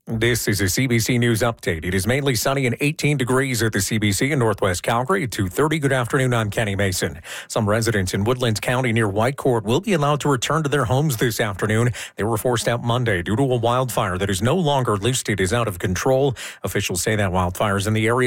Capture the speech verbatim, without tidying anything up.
This is a C B C News update. It is mainly sunny and eighteen degrees at the C B C in Northwest Calgary. two thirty. Good afternoon. I'm Kenny Mason. Some residents in Woodlands County near Whitecourt will be allowed to return to their homes this afternoon. They were forced out Monday due to a wildfire that is no longer listed as out of control. Officials say that wildfires in the area